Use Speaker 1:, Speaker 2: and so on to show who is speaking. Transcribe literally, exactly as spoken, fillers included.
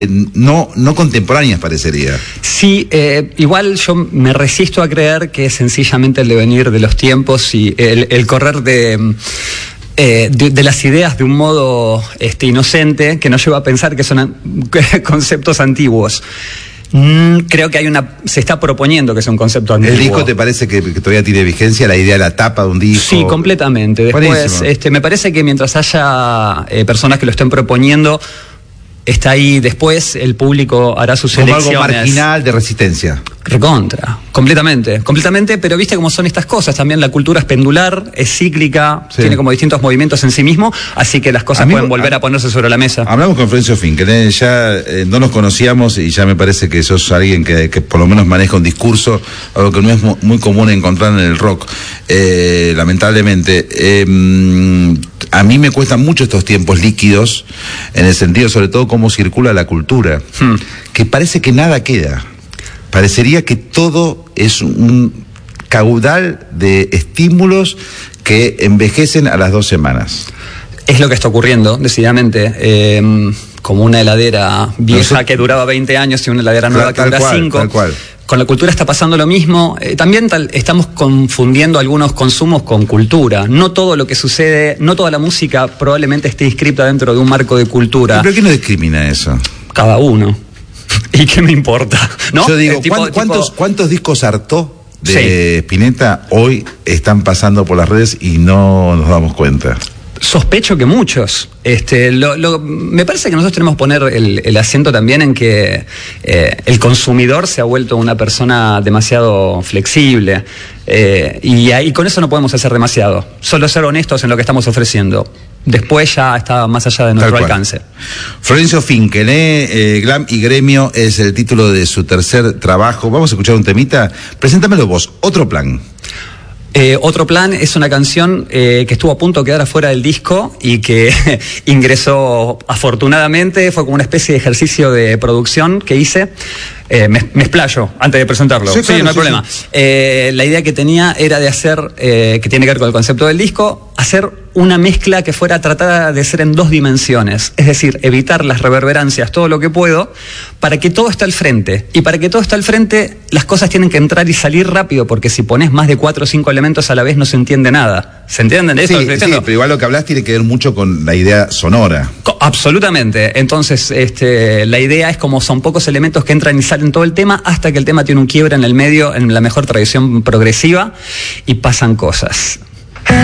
Speaker 1: No, no contemporáneas parecería.
Speaker 2: Sí, eh, igual yo me resisto a creer que es sencillamente el devenir de los tiempos y el, el correr de, eh, de, de las ideas de un modo este, inocente que nos lleva a pensar que son an- conceptos antiguos. Mm, creo que hay una, se está proponiendo que sea un concepto antiguo.
Speaker 1: ¿El disco te parece que, que todavía tiene vigencia, la idea de la tapa de un disco?
Speaker 2: Sí, completamente. Después, este, me parece que mientras haya eh, personas que lo estén proponiendo, está ahí. Después el público hará sus
Speaker 1: como
Speaker 2: elecciones.
Speaker 1: Algo marginal de resistencia.
Speaker 2: Recontra, completamente, completamente, pero viste cómo son estas cosas, también la cultura es pendular, es cíclica, sí. Tiene como distintos movimientos en sí mismo, así que las cosas a pueden mí, volver a, a ponerse sobre la mesa.
Speaker 1: Hablamos con Florencio Finkel, ¿eh? ya eh, no nos conocíamos y ya me parece que sos alguien que, que por lo menos maneja un discurso, algo que no es mu- muy común encontrar en el rock, eh, lamentablemente. Eh, a mí me cuestan mucho estos tiempos líquidos, en el sentido sobre todo cómo circula la cultura, hmm. que parece que nada queda. Parecería que todo es un caudal de estímulos que envejecen a las dos semanas.
Speaker 2: Es lo que está ocurriendo, decididamente. Eh, como una heladera vieja no sé, que duraba veinte años y una heladera nueva que dura cinco.
Speaker 1: Tal cual.
Speaker 2: Con la cultura está pasando lo mismo. Eh, también tal, estamos confundiendo algunos consumos con cultura. No todo lo que sucede, no toda la música probablemente esté inscripta dentro de un marco de cultura.
Speaker 1: ¿Pero qué no discrimina eso?
Speaker 2: Cada uno. ¿Y qué me importa? ¿No?
Speaker 1: Yo digo,
Speaker 2: tipo,
Speaker 1: ¿cuántos,
Speaker 2: tipo...
Speaker 1: ¿cuántos discos hartó de
Speaker 2: sí.
Speaker 1: Spinetta hoy están pasando por las redes y no nos damos cuenta?
Speaker 2: Sospecho que muchos. Este, lo, lo, me parece que nosotros tenemos que poner el, el acento también en que eh, el consumidor se ha vuelto una persona demasiado flexible eh, y ahí con eso no podemos hacer demasiado. Solo ser honestos en lo que estamos ofreciendo. Después ya está más allá de nuestro alcance.
Speaker 1: Florencio Finkel, ¿eh? Eh, Glam y Gremio es el título de su tercer trabajo. Vamos a escuchar un temita. Preséntamelo vos. Otro plan.
Speaker 2: Eh, Otro plan es una canción eh, que estuvo a punto de quedar afuera del disco y que ingresó afortunadamente, fue como una especie de ejercicio de producción que hice. Eh, me, me explayo antes de presentarlo. Sí, claro, sí no hay sí, problema. Sí. Eh, la idea que tenía era de hacer, eh, que tiene que ver con el concepto del disco, hacer una mezcla que fuera tratada de ser en dos dimensiones, es decir, evitar las reverberancias todo lo que puedo, para que todo esté al frente. Y para que todo esté al frente, las cosas tienen que entrar y salir rápido, porque si pones más de cuatro o cinco elementos a la vez no se entiende nada. ¿Se entienden de
Speaker 1: sí,
Speaker 2: esto?
Speaker 1: Sí, pero igual lo que hablas tiene que ver mucho con la idea sonora.
Speaker 2: Absolutamente. Entonces, este, la idea es como son pocos elementos que entran y salen todo el tema, hasta que el tema tiene un quiebre en el medio, en la mejor tradición progresiva, y pasan cosas.